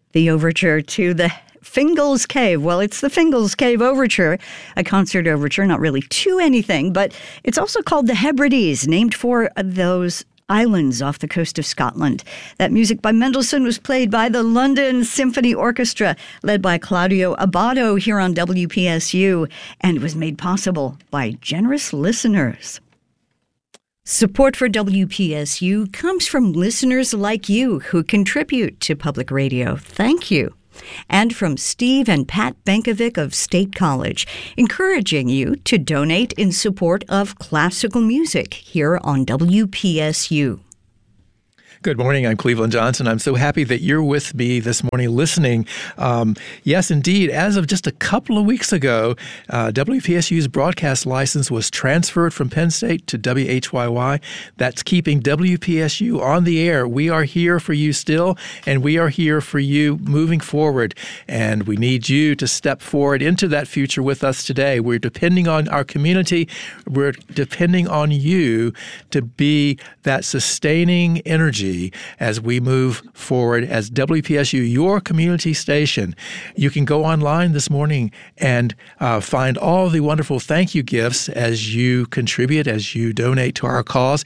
The overture to the Fingal's Cave. Well, it's the Fingal's Cave Overture, a concert overture, not really to anything, but it's also called the Hebrides, named for those islands off the coast of Scotland. That music by Mendelssohn was played by the London Symphony Orchestra, led by Claudio Abbado here on WPSU, and was made possible by generous listeners. Support for WPSU comes from listeners like you who contribute to public radio. Thank you. And from Steve and Pat Benkovic of State College, encouraging you to donate in support of classical music here on WPSU. Good morning. I'm Cleveland Johnson. I'm so happy that you're with me this morning listening. Yes, indeed. As of just a couple of weeks ago, WPSU's broadcast license was transferred from Penn State to WHYY. That's keeping WPSU on the air. We are here for you still, and we are here for you moving forward. And we need you to step forward into that future with us today. We're depending on our community. We're depending on you to be that sustaining energy as we move forward as WPSU, your community station. You can go online this morning and find all the wonderful thank you gifts as you contribute, as you donate to our cause.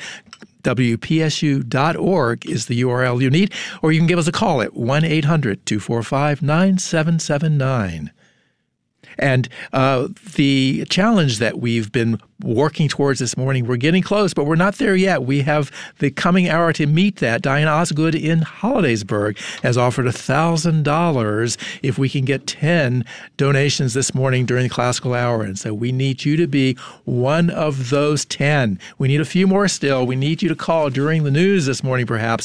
WPSU.org is the URL you need, or you can give us a call at 1-800-245-9779. And the challenge that we've been working towards this morning, we're getting close, but we're not there yet. We have the coming hour to meet that. Diane Osgood in Hollidaysburg has offered $1,000 if we can get 10 donations this morning during the classical hour. And so we need you to be one of those 10. We need a few more still. We need you to call during the news this morning, perhaps,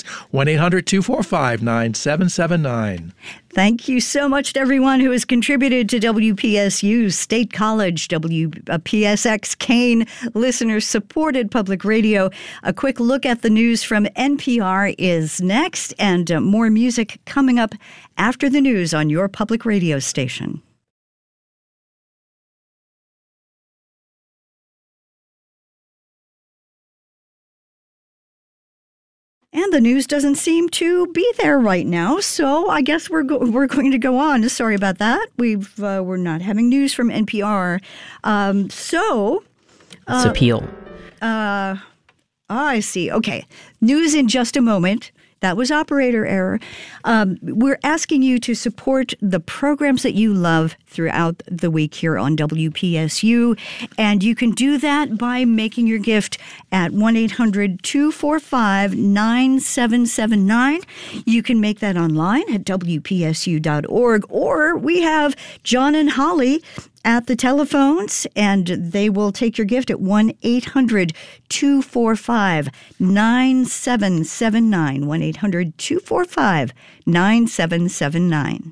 1-800-245-9779. Thank you so much to everyone who has contributed to WPSU, State College, WPSX, Kane, listener-supported public radio. A quick look at the news from NPR is next, and more music coming up after the news on your public radio station. And the news doesn't seem to be there right now, so I guess we're going to go on. Sorry about that. We're not having news from NPR. It's appeal. I see. Okay. News in just a moment. That was operator error. We're asking you to support the programs that you love throughout the week here on WPSU. And you can do that by making your gift at 1-800-245-9779. You can make that online at WPSU.org. Or we have John and Holly at the telephones, and they will take your gift at 1-800-245-9779, 1-800-245-9779.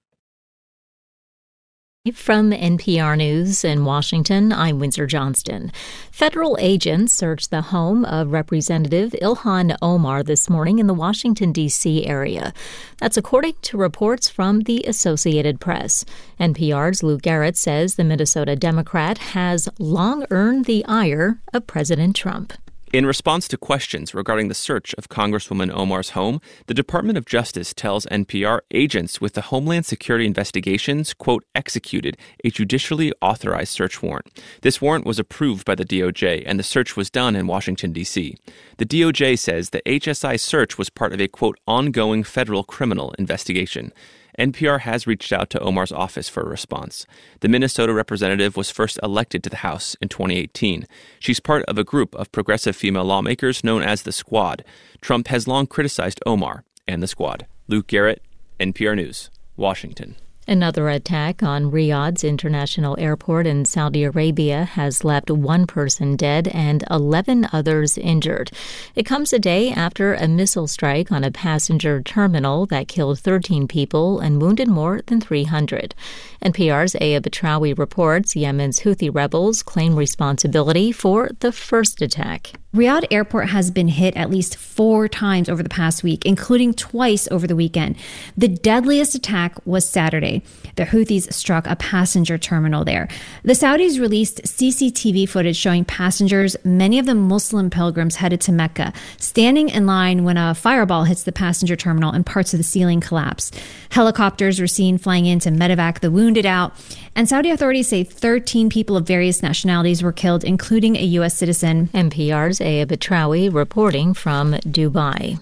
From NPR News in Washington, I'm Windsor Johnston. Federal agents searched the home of Representative Ilhan Omar this morning in the Washington, D.C. area. That's according to reports from the Associated Press. NPR's Luke Garrett says the Minnesota Democrat has long earned the ire of President Trump. In response to questions regarding the search of Congresswoman Omar's home, the Department of Justice tells NPR agents with the Homeland Security Investigations, quote, executed a judicially authorized search warrant. This warrant was approved by the DOJ, and the search was done in Washington, D.C. The DOJ says the HSI search was part of a, quote, ongoing federal criminal investigation. NPR has reached out to Omar's office for a response. The Minnesota representative was first elected to the House in 2018. She's part of a group of progressive female lawmakers known as the Squad. Trump has long criticized Omar and the Squad. Luke Garrett, NPR News, Washington. Another attack on Riyadh's international airport in Saudi Arabia has left one person dead and 11 others injured. It comes a day after a missile strike on a passenger terminal that killed 13 people and wounded more than 300. NPR's Aya Batrawi reports Yemen's Houthi rebels claim responsibility for the first attack. Riyadh Airport has been hit at least 4 times over the past week, including twice over the weekend. The deadliest attack was Saturday. The Houthis struck a passenger terminal there. The Saudis released CCTV footage showing passengers, many of them Muslim pilgrims headed to Mecca, standing in line when a fireball hits the passenger terminal and parts of the ceiling collapse. Helicopters were seen flying in to medevac the wounded out. And Saudi authorities say 13 people of various nationalities were killed, including a U.S. citizen. NPR's Aya Batrawi reporting from Dubai.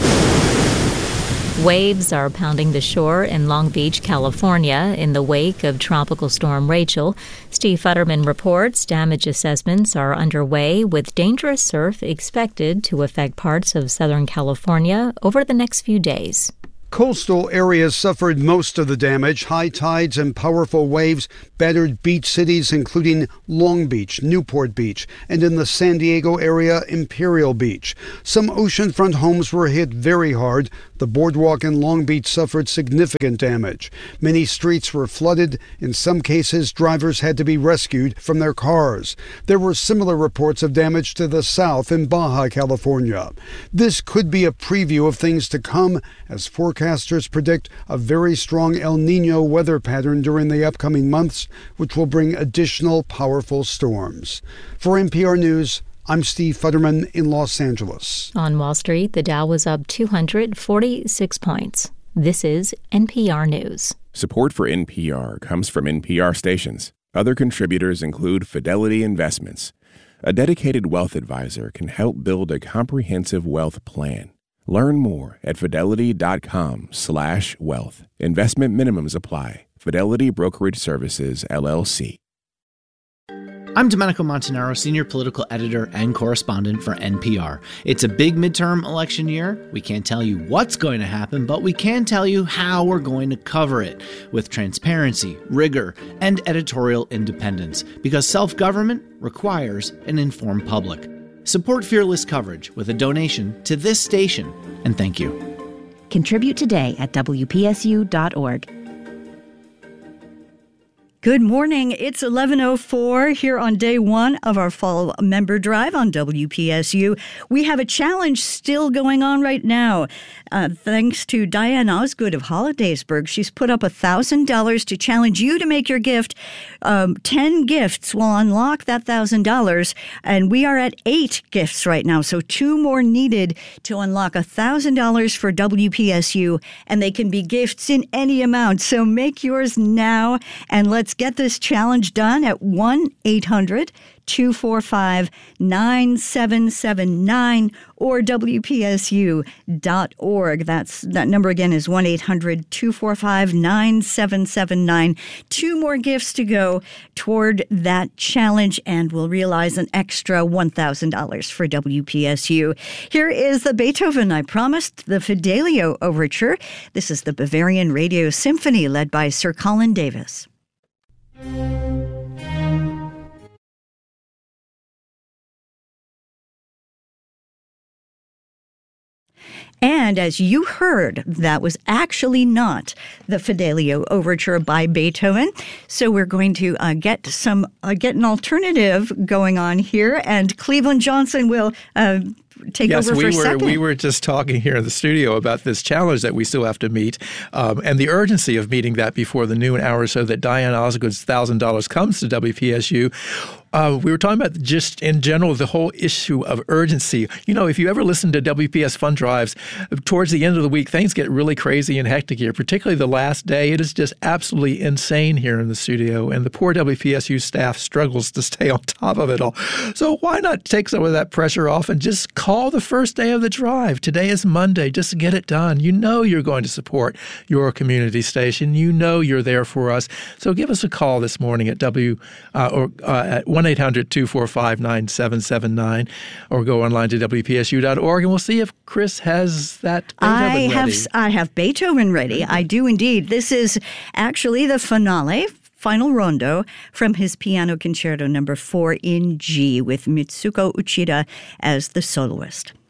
Waves are pounding the shore in Long Beach, California, in the wake of Tropical Storm Rachel. Steve Futterman reports damage assessments are underway, with dangerous surf expected to affect parts of Southern California over the next few days. Coastal areas suffered most of the damage. High tides and powerful waves battered beach cities including Long Beach, Newport Beach, and in the San Diego area, Imperial Beach. Some oceanfront homes were hit very hard. The boardwalk in Long Beach suffered significant damage. Many streets were flooded. In some cases, drivers had to be rescued from their cars. There were similar reports of damage to the south in Baja California. This could be a preview of things to come, as forecasters predict a very strong El Nino weather pattern during the upcoming months, which will bring additional powerful storms. For NPR News, I'm Steve Futterman in Los Angeles. On Wall Street, the Dow was up 246 points. This is NPR News. Support for NPR comes from NPR stations. Other contributors include Fidelity Investments. A dedicated wealth advisor can help build a comprehensive wealth plan. Learn more at fidelity.com/wealth. Investment minimums apply. Fidelity Brokerage Services, LLC. I'm Domenico Montanaro, senior political editor and correspondent for NPR. It's a big midterm election year. We can't tell you what's going to happen, but we can tell you how we're going to cover it with transparency, rigor, and editorial independence, because self-government requires an informed public. Support fearless coverage with a donation to this station, and thank you. Contribute today at WPSU.org. Good morning. It's 11:04 here on day one of our fall member drive on WPSU. We have a challenge still going on right now. Thanks to Diane Osgood of Hollidaysburg. She's put up $1,000 to challenge you to make your gift. 10 gifts will unlock that $1,000. And we are at 8 gifts right now. So 2 more needed to unlock $1,000 for WPSU. And they can be gifts in any amount. So make yours now. And let's get this challenge done at 1-800-245-9779 or WPSU.org. That number again is 1-800-245-9779. 2 more gifts to go toward that challenge, and we'll realize an extra $1,000 for WPSU. Here is the Beethoven I promised, the Fidelio Overture. This is the Bavarian Radio Symphony led by Sir Colin Davis. And as you heard, that was actually not the Fidelio Overture by Beethoven. So we're going to get an alternative going on here, and Cleveland Johnson will take over for a second. We were just talking here in the studio about this challenge that we still have to meet, and the urgency of meeting that before the noon hour so that Diane Osgood's $1,000 comes to WPSU. We were talking about just in general the whole issue of urgency. You know, if you ever listen to WPS Fund Drives, towards the end of the week, things get really crazy and hectic here, particularly the last day. It is just absolutely insane here in the studio, and the poor WPSU staff struggles to stay on top of it all. So why not take some of that pressure off and just call the first day of the drive? Today is Monday. Just get it done. You know you're going to support your community station. You know you're there for us. So give us a call this morning at at 1-800-245-9779 or go online to WPSU.org, and we'll see if Chris has that Beethoven ready. I have Beethoven ready. I do indeed. This is actually the finale, final rondo from his Piano Concerto No. 4 in G with Mitsuko Uchida as the soloist.